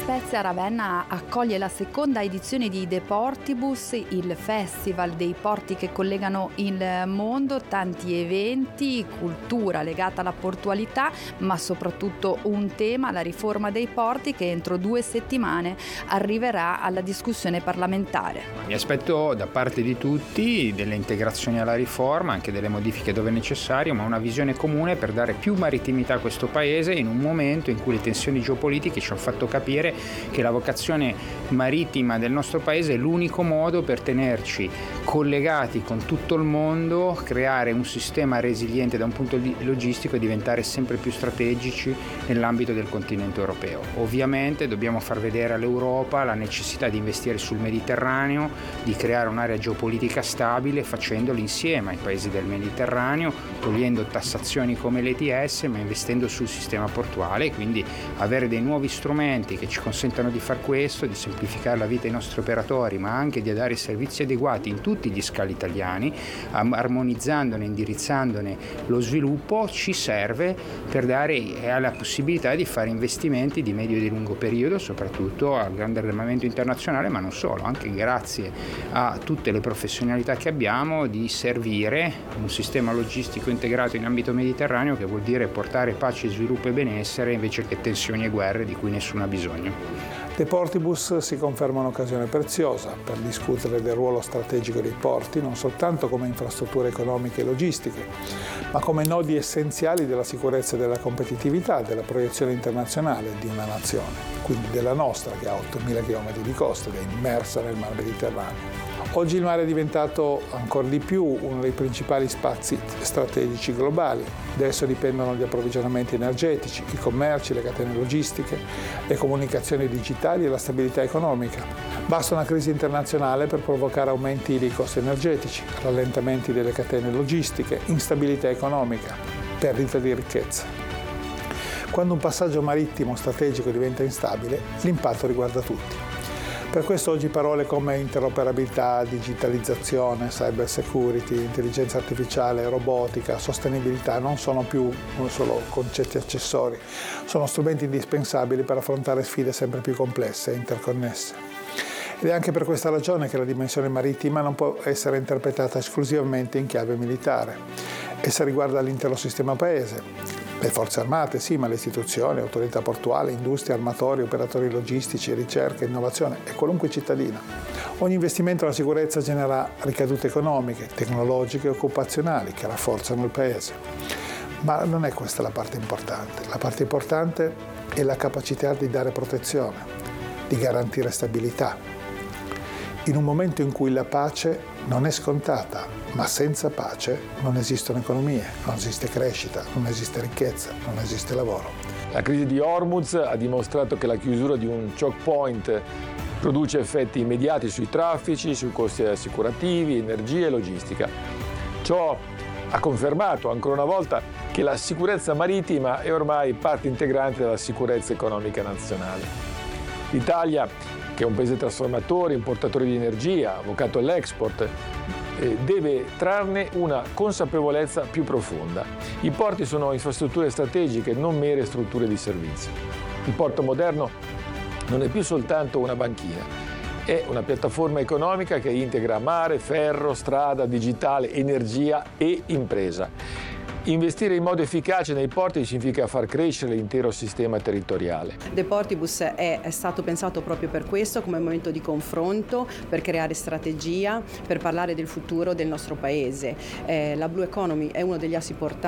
Spezia Ravenna accoglie la seconda edizione di De Portibus, il festival dei porti che collegano il mondo, tanti eventi, cultura legata alla portualità, ma soprattutto un tema, la riforma dei porti, che entro 2 settimane arriverà alla discussione parlamentare. Mi aspetto da parte di tutti delle integrazioni alla riforma, anche delle modifiche dove necessario, ma una visione comune per dare più marittimità a questo paese in un momento in cui le tensioni geopolitiche ci hanno fatto capire che la vocazione marittima del nostro paese è l'unico modo per tenerci collegati con tutto il mondo, creare un sistema resiliente da un punto di logistico e diventare sempre più strategici nell'ambito del continente europeo. Ovviamente dobbiamo far vedere all'Europa la necessità di investire sul Mediterraneo, di creare un'area geopolitica stabile facendolo insieme ai paesi del Mediterraneo, togliendo tassazioni come l'ETS, ma investendo sul sistema portuale, quindi avere dei nuovi strumenti che ci consentano di far questo, di semplificare la vita ai nostri operatori, ma anche di dare servizi adeguati in tutti gli scali italiani, armonizzandone, indirizzandone lo sviluppo, ci serve per dare la possibilità di fare investimenti di medio e di lungo periodo, soprattutto al grande armamento internazionale, ma non solo, anche grazie a tutte le professionalità che abbiamo di servire un sistema logistico integrato in ambito mediterraneo, che vuol dire portare pace, sviluppo e benessere invece che tensioni e guerre di cui nessuno ha bisogno. De Portibus si conferma un'occasione preziosa per discutere del ruolo strategico dei porti, non soltanto come infrastrutture economiche e logistiche, ma come nodi essenziali della sicurezza e della competitività, della proiezione internazionale di una nazione, quindi della nostra, che ha 8.000 km di costa ed è immersa nel mar Mediterraneo. Oggi il mare è diventato ancora di più uno dei principali spazi strategici globali. Da esso dipendono gli approvvigionamenti energetici, i commerci, le catene logistiche, le comunicazioni digitali e la stabilità economica. Basta una crisi internazionale per provocare aumenti dei costi energetici, rallentamenti delle catene logistiche, instabilità economica, perdita di ricchezza. Quando un passaggio marittimo strategico diventa instabile, l'impatto riguarda tutti. Per questo oggi parole come interoperabilità, digitalizzazione, cyber security, intelligenza artificiale, robotica, sostenibilità non sono più solo concetti accessori, sono strumenti indispensabili per affrontare sfide sempre più complesse e interconnesse. Ed è anche per questa ragione che la dimensione marittima non può essere interpretata esclusivamente in chiave militare. Essa riguarda l'intero sistema paese. Le forze armate, sì, ma le istituzioni, autorità portuali, industrie, armatori, operatori logistici, ricerca, innovazione e qualunque cittadino. Ogni investimento alla sicurezza genera ricadute economiche, tecnologiche e occupazionali che rafforzano il paese. Ma non è questa la parte importante. La parte importante è la capacità di dare protezione, di garantire stabilità. In un momento in cui la pace non è scontata, ma senza pace non esistono economie, non esiste crescita, non esiste ricchezza, non esiste lavoro. La crisi di Hormuz ha dimostrato che la chiusura di un choke point produce effetti immediati sui traffici, sui costi assicurativi, energia e logistica. Ciò ha confermato ancora una volta che la sicurezza marittima è ormai parte integrante della sicurezza economica nazionale. L'Italia, che è un paese trasformatore, importatore di energia, vocato all'export, deve trarne una consapevolezza più profonda. I porti sono infrastrutture strategiche, non mere strutture di servizio. Il porto moderno non è più soltanto una banchina, è una piattaforma economica che integra mare, ferro, strada, digitale, energia e impresa. Investire in modo efficace nei porti significa far crescere l'intero sistema territoriale. De Portibus è stato pensato proprio per questo, come momento di confronto, per creare strategia, per parlare del futuro del nostro paese. La Blue Economy è uno degli assi portanti